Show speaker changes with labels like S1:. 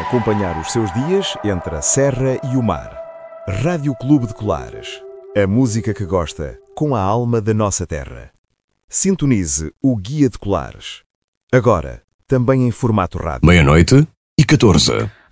S1: acompanhar os seus dias entre a serra e o mar. Rádio Clube de Colares. A música que gosta, com a alma da nossa terra. Sintonize o Guia de Colares. Agora, também em formato rádio.
S2: 00:14.